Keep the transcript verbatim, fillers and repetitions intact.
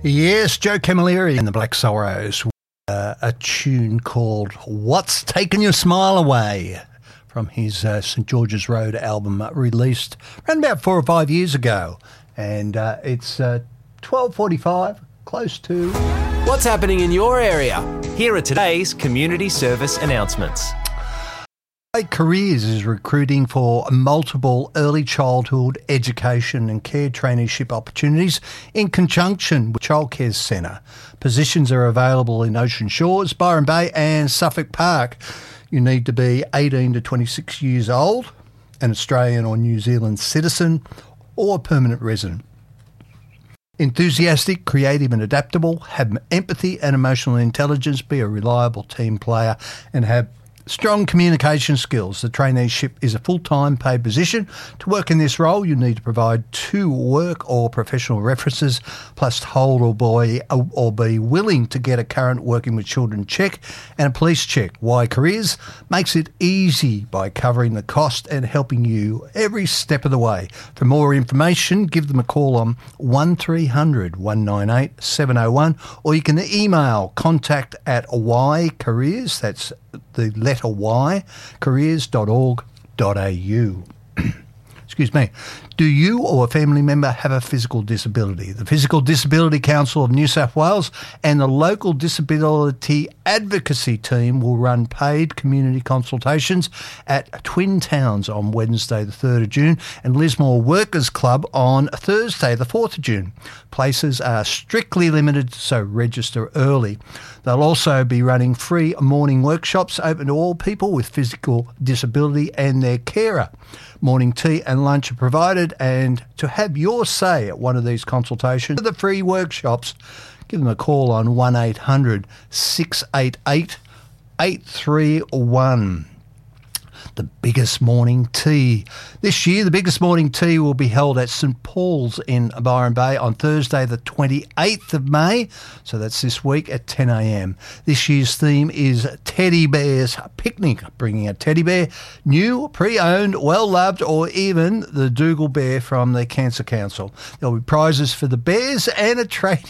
Yes, Joe Camilleri and the Black Sorrows. Uh, a tune called What's Taken Your Smile Away from his uh, St George's Road album, uh, released around about four or five years ago. And uh, it's uh, twelve forty-five, close to... What's happening in your area? Here are today's community service announcements. Careers is recruiting for multiple early childhood education and care traineeship opportunities in conjunction with Childcare Centre. Positions are available in Ocean Shores, Byron Bay and Suffolk Park. You need to be eighteen to twenty-six years old, an Australian or New Zealand citizen or permanent resident. Enthusiastic, creative and adaptable, have empathy and emotional intelligence, be a reliable team player and have strong communication skills. The traineeship is a full-time paid position. To work in this role, you need to provide two work or professional references, plus hold or be, or be willing to get a current working with children check and a police check. Y Careers makes it easy by covering the cost and helping you every step of the way. For more information, give them a call on one three hundred, one nine eight, seven oh one, or you can email contact at Y Careers, that's the letter Y, careers dot org dot a u. Excuse me. Do you or a family member have a physical disability? The Physical Disability Council of New South Wales and the local disability advocacy team will run paid community consultations at Twin Towns on Wednesday the third of June and Lismore Workers Club on Thursday the fourth of June. Places are strictly limited, so register early. They'll also be running free morning workshops open to all people with physical disability and their carer. Morning tea and lunch are provided, and to have your say at one of these consultations, the free workshops, give them a call on one eight hundred, six eight eight, eight three one. The biggest morning tea. This year, the biggest morning tea will be held at St Paul's in Byron Bay on Thursday the twenty-eighth of May, so that's this week at ten a m. This year's theme is Teddy Bear's Picnic, bringing a teddy bear, new, pre-owned, well-loved, or even the Dougal bear from the Cancer Council. There'll be prizes for the bears and a trading